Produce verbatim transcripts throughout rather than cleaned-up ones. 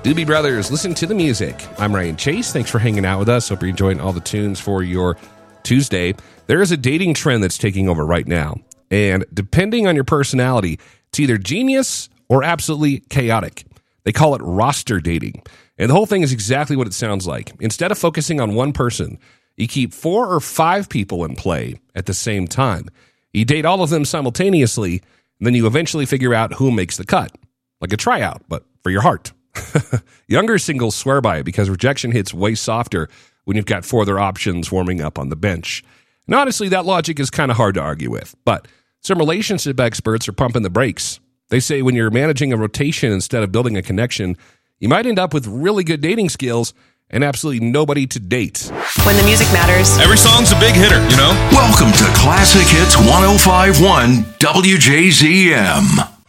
Doobie Brothers, listen to the music. I'm Ryan Chase. Thanks for hanging out with us. Hope you're enjoying all the tunes for your Tuesday. There is a dating trend that's taking over right now. And depending on your personality, it's either genius or absolutely chaotic. They call it roster dating. And the whole thing is exactly what it sounds like. Instead of focusing on one person, you keep four or five people in play at the same time. You date all of them simultaneously, and then you eventually figure out who makes the cut. Like a tryout, but for your heart. Younger singles swear by it because rejection hits way softer when you've got four other options warming up on the bench. And honestly, that logic is kind of hard to argue with. But some relationship experts are pumping the brakes. They say when you're managing a rotation instead of building a connection, you might end up with really good dating skills and absolutely nobody to date. When the music matters. Every song's a big hitter, you know? Welcome to Classic Hits ten fifty-one W J Z M.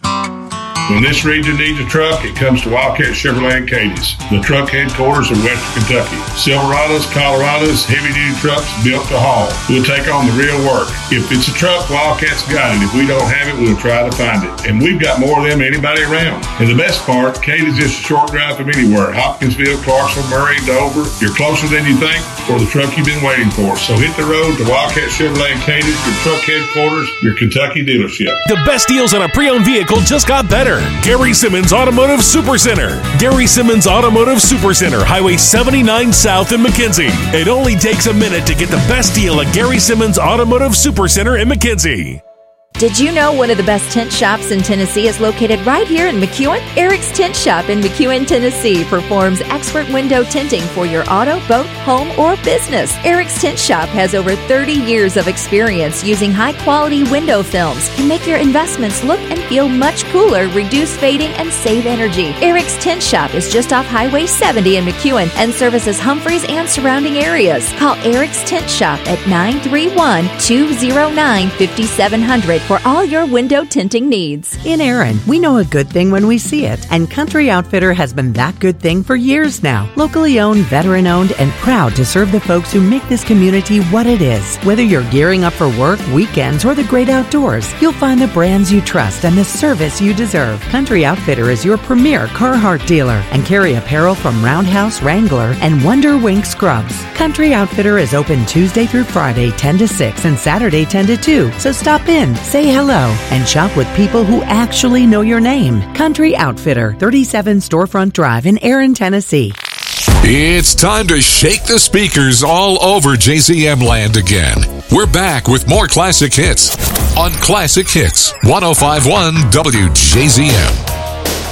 When this region needs a truck, it comes to Wildcat Chevrolet and Cadiz, the truck headquarters of Western Kentucky. Silverados, Colorados, heavy-duty trucks built to haul. We'll take on the real work. If it's a truck, Wildcat's got it. If we don't have it, we'll try to find it. And we've got more of them than anybody around. And the best part, Cadiz is just a short drive from anywhere. Hopkinsville, Clarksville, Murray, Dover. You're closer than you think for the truck you've been waiting for. So hit the road to Wildcat Chevrolet and Cadiz, your truck headquarters, your Kentucky dealership. The best deals on a pre-owned vehicle just got better. Gary Simmons Automotive Supercenter. Gary Simmons Automotive Supercenter, Highway seventy-nine South in McKenzie. It only takes a minute to get the best deal at Gary Simmons Automotive Supercenter in McKenzie. Did you know one of the best tent shops in Tennessee is located right here in McEwen? Eric's Tent Shop in McEwen, Tennessee performs expert window tinting for your auto, boat, home, or business. Eric's Tent Shop has over thirty years of experience using high-quality window films to make your investments look and feel much cooler, reduce fading, and save energy. Eric's Tent Shop is just off Highway seventy in McEwen and services Humphreys and surrounding areas. Call Eric's Tent Shop at nine three one, two zero nine, five seven zero zero for all your window tinting needs. In Aaron, we know a good thing when we see it, and Country Outfitter has been that good thing for years now. Locally owned, veteran-owned, and proud to serve the folks who make this community what it is. Whether you're gearing up for work, weekends, or the great outdoors, you'll find the brands you trust and the service you deserve. Country Outfitter is your premier Carhartt dealer and carry apparel from Roundhouse, Wrangler, and Wonder Wink Scrubs. Country Outfitter is open Tuesday through Friday, ten to six, and Saturday, ten to two. So stop in, say hello, and shop with people who actually know your name. Country Outfitter, thirty-seven Storefront Drive in Aaron, Tennessee. It's time to shake the speakers all over J Z M land again. We're back with more classic hits on Classic Hits ten fifty-one W J Z M.